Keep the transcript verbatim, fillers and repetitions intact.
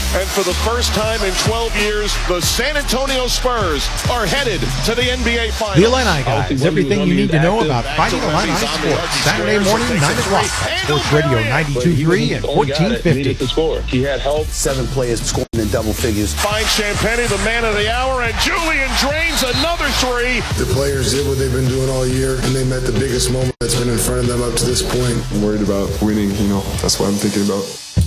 And for the first time in twelve years, the San Antonio Spurs are headed to the N B A Finals. The Illini Guys, everything you need to know about Fighting Illini sports. Saturday morning, nine o'clock. Sports Radio ninety-two point three and fourteen fifty. He had help. Seven players scoring in double figures. Finds Champagnie, the man of the hour, and Julian drains another three. The players did what they've been doing all year, and they met the biggest moment that's been in front of them up to this point. I'm worried about winning, you know. That's what I'm thinking about.